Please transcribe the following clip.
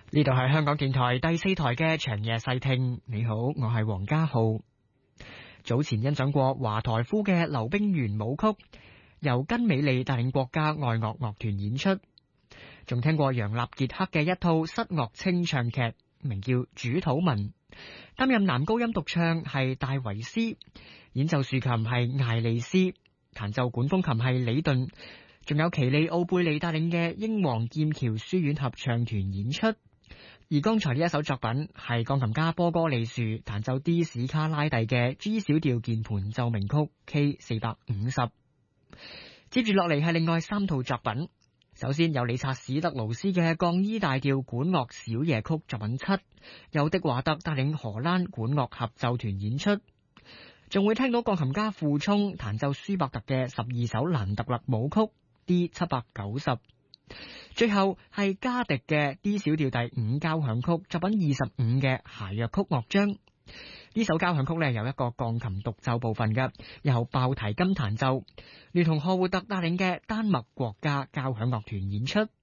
呢度係香港電台第4台嘅長夜細聽。你好，我係黃家浩。早前欣賞過華台夫嘅《溜冰圓舞曲》，由根美利帶領國家愛樂樂團演出，仲聽過楊立傑克嘅一套室樂清唱劇，名叫《主禱文》。擔任男高音獨唱係戴維斯，演奏豎琴係艾利斯，彈奏管風琴係李頓，仲有奇利奧貝利帶領嘅英皇劍橋書院合唱團演出。而剛才呢一首作品係鋼琴家波哥利樹彈奏 D 史卡拉蒂嘅 G 小調鍵盤奏鳴曲 K450。接住落嚟係另外3套作品。首先有理察史特勞斯嘅降 E 大調管樂小夜曲作品7，由迪華特帶領荷蘭管樂合奏團演出。仲會聽到鋼琴家傅聰彈奏舒伯特嘅12首蘭特勒舞曲 D790。最後係加迪嘅 D 小調第5交響曲作品25嘅諧謔曲樂章。呢首交響曲呢有一個鋼琴獨奏部分嘅，由鮑提金彈奏，連同賀活特帶領嘅丹麥國家交響樂團演出。